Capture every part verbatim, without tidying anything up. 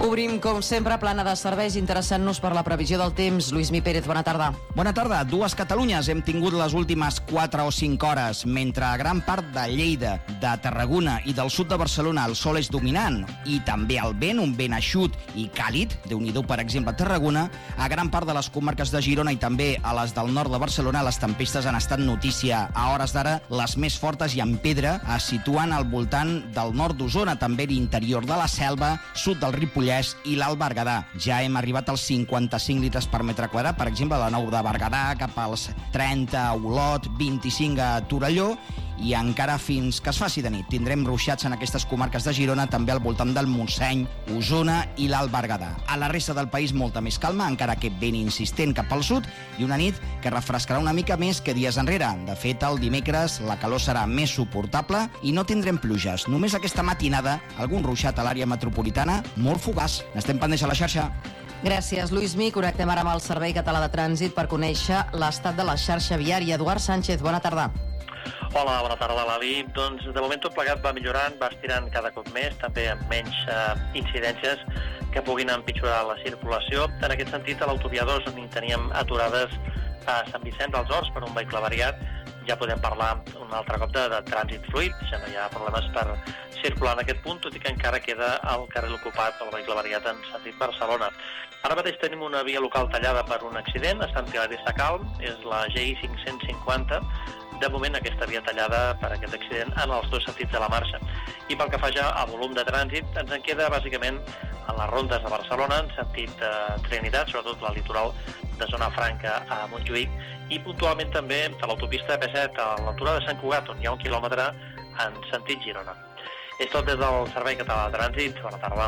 Obrim, com sempre, plana de serveis, interessant-nos per la previsió del temps. Lluís Mi Pérez, bona tarda. Bona tarda. Dues Catalunyes hem tingut les últimes quatre o cinc hores. Mentre a gran part de Lleida, de Tarragona i del sud de Barcelona el sol és dominant i també el vent, un vent eixut i càlid, Déu-n'hi-do, per exemple, a Tarragona, a gran part de les comarques de Girona i també a les del nord de Barcelona les tempestes han estat notícia. A hores d'ara, les més fortes i en pedra es situen al voltant del nord d'Osona, també l'interior de la Selva, sud del Ripollès i l'Alt Berguedà. Ja hem arribat als cinquanta-cinc litres per metre quadrat, per exemple, a la Nou de Berguedà, cap als trenta a Olot, vint-i-cinc a Torelló, i encara fins que es faci de nit. Tindrem ruixats en aquestes comarques de Girona, també al voltant del Montseny, Osona i l'Alt Berguedà. A la resta del país molta més calma, encara que ben insistent cap al sud, i una nit que refrescarà una mica més que dies enrere. De fet, el dimecres la calor serà més suportable i no tindrem pluges. Només aquesta matinada, algun ruixat a l'àrea metropolitana, molt fugaç. N'estem pendents a la xarxa. Gràcies, Lluís Mi. Connectem ara amb el Servei Català de Trànsit per conèixer l'estat de la xarxa viària. Eduard Sánchez, bona tarda. Hola, bona tarda, Lali. Doncs de moment tot plegat va millorant, va estirant cada cop més, també amb menys eh, incidències que puguin empitjorar la circulació. En aquest sentit, a l'autovia dos, on hi teníem aturades a Sant Vicenç dels Horts per un vehicle variat, ja podem parlar un altre cop de, de trànsit fluid, ja no hi ha problemes per circular en aquest punt, tot i que encara queda el carril ocupat pel vehicle variat en sentit Barcelona. Ara mateix tenim una via local tallada per un accident, a Sant Hilari Sacalm, és la G I cinc-cents cinquanta. De moment aquesta via tallada per aquest accident en els dos sentits de la marxa. I pel que fa ja al volum de trànsit, ens en queda bàsicament en les rondes de Barcelona, en sentit eh, Trinitat, sobretot la litoral de Zona Franca a Montjuïc, i puntualment també a l'autopista P set a l'altura de Sant Cugat, on hi ha un quilòmetre en sentit Girona. És tot des del Servei Català de Trànsit. Bona tarda.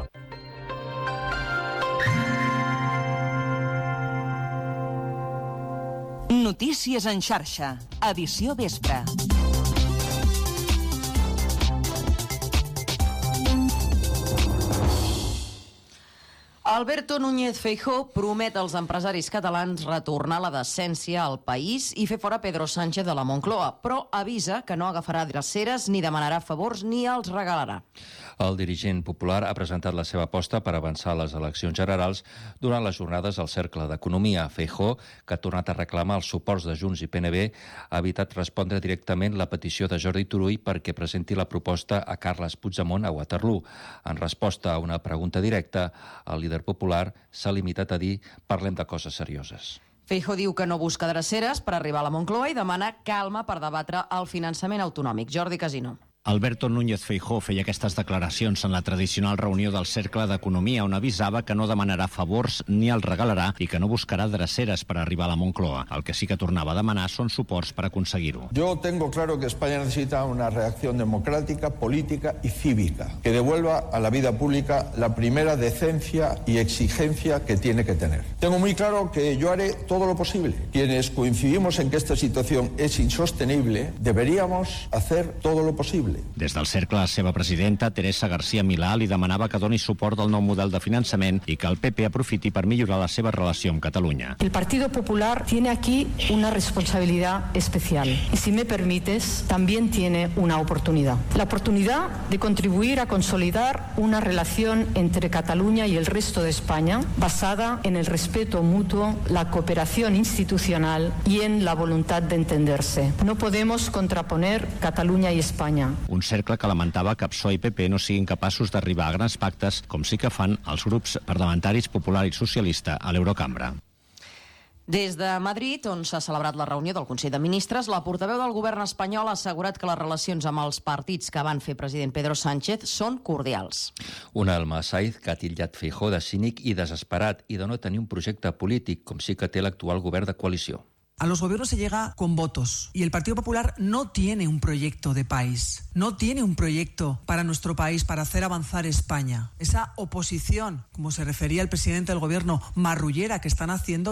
Notícies en xarxa, edició vespre. Alberto Núñez Feijóo promet als empresaris catalans retornar la decència al país i fer fora Pedro Sánchez de la Moncloa, però avisa que no agafarà dreceres ni demanarà favors ni els regalarà. El dirigent popular ha presentat la seva aposta per avançar a les eleccions generals durant les jornades al Cercle d'Economia. Feijóo, que ha tornat a reclamar els suports de Junts i P N B, ha evitat respondre directament la petició de Jordi Turull perquè presenti la proposta a Carles Puigdemont a Waterloo. En resposta a una pregunta directa, el líder popular s'ha limitat a dir «parlem de coses serioses». Feijóo diu que no busca dreceres per arribar a la Moncloa i demana calma per debatre el finançament autonòmic. Jordi Casino. Alberto Núñez Feijóo feia aquestes declaracions en la tradicional reunió del Cercle d'Economia, on avisava que no demanarà favors ni els regalarà i que no buscarà dreceres per arribar a la Moncloa. El que sí que tornava a demanar són suports per aconseguir-ho. Yo tengo claro que España necesita una reacción democrática, política y cívica, que devuelva a la vida pública la primera decencia y exigencia que tiene que tener. Tengo muy claro que yo haré todo lo posible. Quienes coincidimos en que esta situación es insostenible, deberíamos hacer todo lo posible. Des del cercle, la seva presidenta, Teresa García Milà, li demanava que doni suport al nou model de finançament i que el P P aprofiti per millorar la seva relació amb Catalunya. El Partido Popular tiene aquí una responsabilidad especial y, si me permites, también tiene una oportunidad. La oportunidad de contribuir a consolidar una relación entre Cataluña y el resto de España basada en el respeto mutuo, la cooperación institucional y en la voluntad de entenderse. No podemos contraponer Cataluña y España. Un cercle que lamentava que P S O E i P P no siguin capaços d'arribar a grans pactes, com sí que fan els grups parlamentaris Popular i Socialista a l'Eurocambra. Des de Madrid, on s'ha celebrat la reunió del Consell de Ministres, la portaveu del govern espanyol ha assegurat que les relacions amb els partits que van fer president Pedro Sánchez són cordials. Una Alma Saiz que ha titllat Feijóo de cínic i desesperat i de no tenir un projecte polític, com sí que té l'actual govern de coalició. A los gobiernos se llega con votos y el Partido Popular no tiene un proyecto de país, no tiene un proyecto para nuestro país, para hacer avanzar España. Esa oposición, como se refería el presidente del gobierno, marrullera que están haciendo,